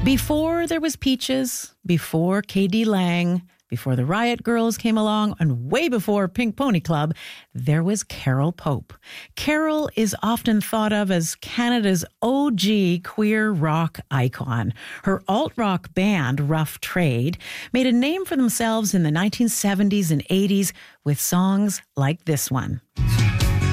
Before there was Peaches, before K.D. Lang, before the Riot Girls came along, and way before Pink Pony Club, there was Carol Pope. Carol is often thought of as Canada's OG queer rock icon. Her alt-rock band, Rough Trade, made a name for themselves in the 1970s and 80s with songs like this one.